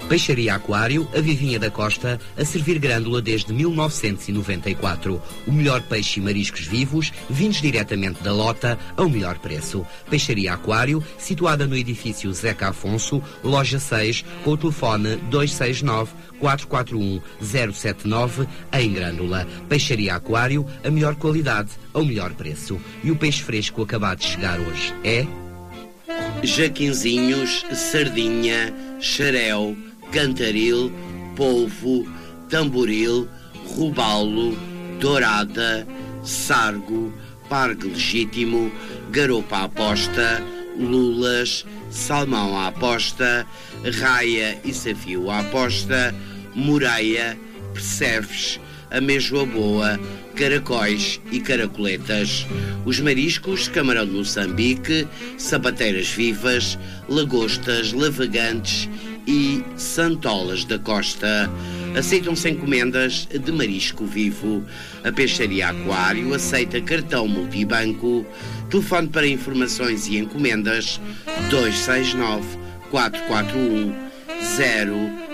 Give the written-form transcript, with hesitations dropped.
Peixaria Aquário, a Vivinha da Costa, a servir grândula desde 1994. O melhor peixe e mariscos vivos, vindos diretamente da lota, ao melhor preço. Peixaria Aquário, situada no edifício Zeca Afonso, loja 6, com o telefone 269-441-079, em Grândola. Peixaria Aquário, a melhor qualidade, ao melhor preço. E o peixe fresco acabado de chegar hoje é... Jaquinzinhos, sardinha, xaréu, cantaril, polvo, tamboril, robalo, dourada, sargo, pargo legítimo, garopa à posta, lulas, salmão à posta, raia e safio à posta, moreia, percebes, ameijoa boa, caracóis e caracoletas. Os mariscos, camarão de Moçambique, sapateiras vivas, lagostas, lavagantes e santolas da costa. Aceitam-se encomendas de marisco vivo. A Peixaria Aquário aceita cartão multibanco. Telefone para informações e encomendas 269 441 0